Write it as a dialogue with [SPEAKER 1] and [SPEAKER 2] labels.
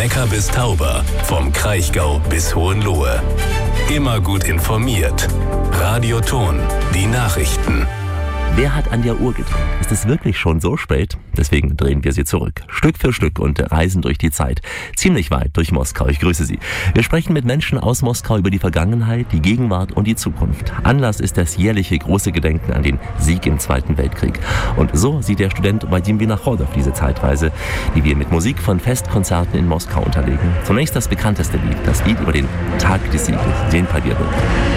[SPEAKER 1] Neckar bis Tauber, vom Kraichgau bis Hohenlohe. Immer gut informiert. Radio Thon, die Nachrichten.
[SPEAKER 2] Wer hat an der Uhr gedreht? Ist es wirklich schon so spät? Deswegen drehen wir sie zurück. Stück für Stück und reisen durch die Zeit. Ziemlich weit durch Moskau. Ich grüße Sie. Wir sprechen mit Menschen aus Moskau über die Vergangenheit, die Gegenwart und die Zukunft. Anlass ist das jährliche große Gedenken an den Sieg im Zweiten Weltkrieg. Und so sieht der Student Vadim Vinochodov diese Zeitreise, die wir mit Musik von Festkonzerten in Moskau unterlegen. Zunächst das bekannteste Lied, das Lied über den Tag des Sieges, Den Pobjedy.